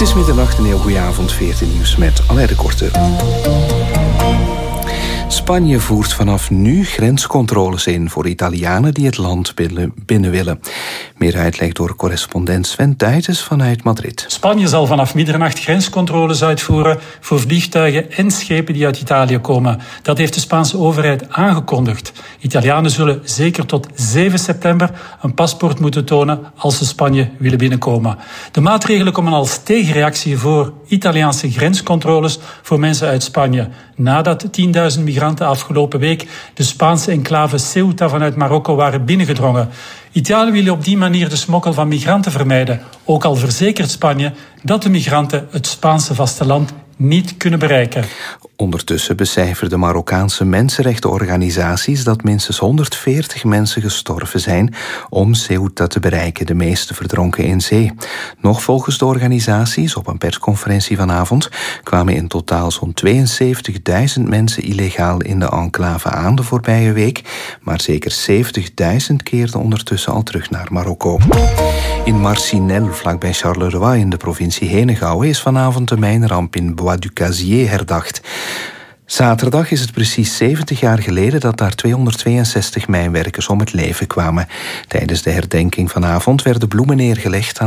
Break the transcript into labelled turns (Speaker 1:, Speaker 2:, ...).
Speaker 1: is middernacht, een heel goede avond, 14 nieuws met Alain de Korte. Spanje voert vanaf nu grenscontroles in voor Italianen die het land binnen willen. Meer uitleg door correspondent Sven Duijtens vanuit Madrid.
Speaker 2: Spanje zal vanaf middernacht grenscontroles uitvoeren voor vliegtuigen en schepen die uit Italië komen. Dat heeft de Spaanse overheid aangekondigd. Italianen zullen zeker tot 7 september een paspoort moeten tonen als ze Spanje willen binnenkomen. De maatregelen komen als tegenreactie voor Italiaanse grenscontroles voor mensen uit Spanje. Nadat 10.000 migranten afgelopen week de Spaanse enclave Ceuta vanuit Marokko waren binnengedrongen. Italië wil op die manier de smokkel van migranten vermijden. Ook al verzekert Spanje dat de migranten het Spaanse vasteland niet kunnen bereiken.
Speaker 1: Ondertussen becijferden Marokkaanse mensenrechtenorganisaties dat minstens 140 mensen gestorven zijn om Ceuta te bereiken, de meeste verdronken in zee. Nog volgens de organisaties, op een persconferentie vanavond, kwamen in totaal zo'n 72.000 mensen illegaal in de enclave aan de voorbije week, maar zeker 70.000 keerden ondertussen al terug naar Marokko. In Marcinelle, vlakbij Charleroi in de provincie Henegouwen, is vanavond de mijnramp in Bois du Casier herdacht. Zaterdag is het precies 70 jaar geleden dat daar 262 mijnwerkers om het leven kwamen. Tijdens de herdenking vanavond werden bloemen neergelegd aan